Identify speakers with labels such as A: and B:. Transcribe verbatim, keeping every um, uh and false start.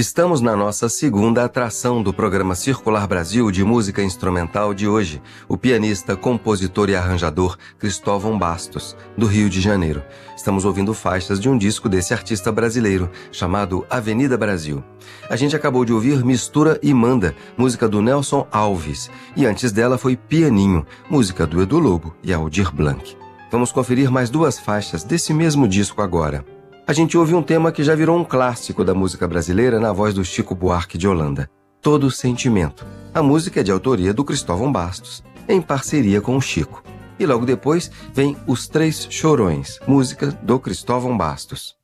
A: Estamos na nossa segunda atração do programa Circular Brasil de música instrumental de hoje, o pianista, compositor e arranjador Cristóvão Bastos, do Rio de Janeiro. Estamos ouvindo faixas de um disco desse artista brasileiro, chamado Avenida Brasil. A gente acabou de ouvir Mistura e Manda, música do Nelson Alves, e antes dela foi Pianinho, música do Edu Lobo e Aldir Blanc. Vamos conferir mais duas faixas desse mesmo disco agora. A gente ouve um tema que já virou um clássico da música brasileira na voz do Chico Buarque de Holanda, Todo Sentimento. A música é de autoria do Cristóvão Bastos, em parceria com o Chico. E logo depois vem Os Três Chorões, música do Cristóvão Bastos.